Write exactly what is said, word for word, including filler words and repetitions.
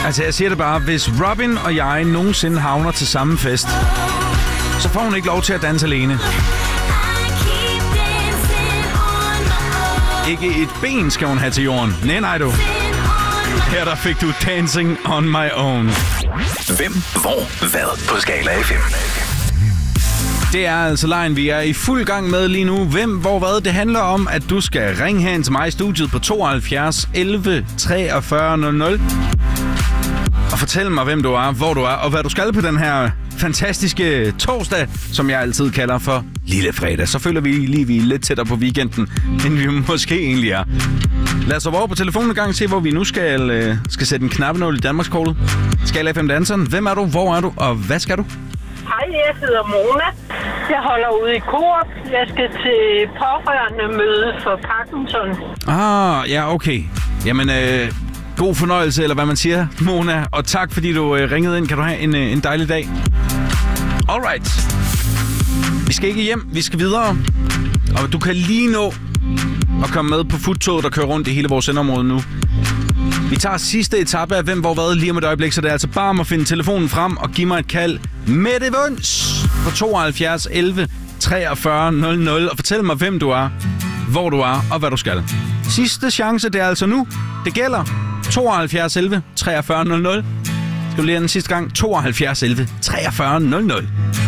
Altså, jeg siger det bare. Hvis Robin og jeg nogensinde havner til samme fest, så får hun ikke lov til at danse alene. Ikke et ben skal hun have til jorden. Nej, nej du. Her der fik du Dancing on My Own. Hvem, hvor, hvad på Skala F M? Det er altså lejen, vi er i fuld gang med lige nu. Hvem, hvor, hvad? Det handler om, at du skal ringe hen til mig i studiet på tooghalvfjerds elleve treogfyrre nul nul og fortælle mig, hvem du er, hvor du er, og hvad du skal på den her fantastiske torsdag, som jeg altid kalder for Lille Fredag. Så føler vi lige, vi er lidt tættere på weekenden, end vi måske egentlig er. Lad os over på telefonen en gang og se, hvor vi nu skal, øh, skal sætte en knappenål i Danmarkskortet. Skala F M danseren. Hvem er du? Hvor er du? Og hvad skal du? Hej, jeg hedder Mona. Jeg holder ude i Coop. Jeg skal til pårørende møde for Parkinson. Ah, ja, okay. Jamen, øh, god fornøjelse, eller hvad man siger, Mona. Og tak, fordi du øh, ringede ind. Kan du have en, øh, en dejlig dag. Alright. Vi skal ikke hjem. Vi skal videre. Og du kan lige nå at komme med på foodtoget, der kører rundt i hele vores sendeområde nu. Vi tager sidste etape af Hvem, hvor, hvad lige om et øjeblik, så det er altså bare om at finde telefonen frem og give mig et kald med det vunds på tooghalvfjerds elleve treogfyrre nul nul og fortæl mig, hvem du er, hvor du er og hvad du skal. Sidste chance, det er altså nu. Det gælder tooghalvfjerds elleve treogfyrre nul nul. Skal du lige have den sidste gang? tooghalvfjerds elleve treogfyrre nul nul.